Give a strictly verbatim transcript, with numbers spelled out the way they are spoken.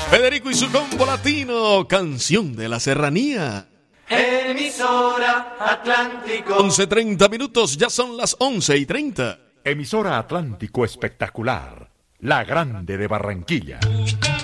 Federico y su combo latino, canción de la serranía. Emisora Atlántico. once treinta minutos, ya son las once y treinta. Emisora Atlántico Espectacular, la grande de Barranquilla.